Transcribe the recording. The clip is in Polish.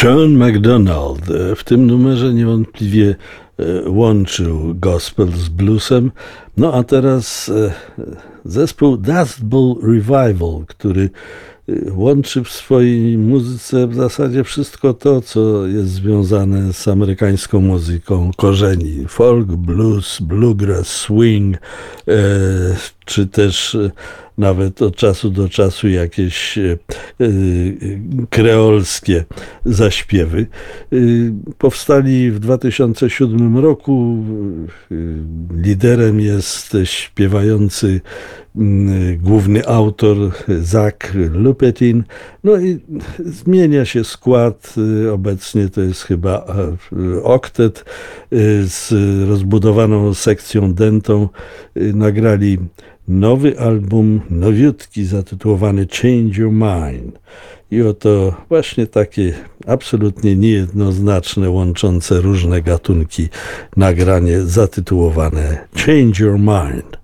Sean MacDonald w tym numerze niewątpliwie łączył gospel z bluesem. No a teraz zespół Dust Bowl Revival, który łączy w swojej muzyce w zasadzie wszystko to, co jest związane z amerykańską muzyką korzeni. Folk, blues, bluegrass, swing, czy też nawet od czasu do czasu jakieś kreolskie zaśpiewy. Powstali w 2007 roku. Liderem jest śpiewający główny autor Zach Lupetin. No i zmienia się skład. Obecnie to jest chyba oktet z rozbudowaną sekcją dentą. Nagrali nowy album, nowiutki, zatytułowany Change Your Mind. I oto właśnie takie absolutnie niejednoznaczne, łączące różne gatunki nagranie zatytułowane Change Your Mind.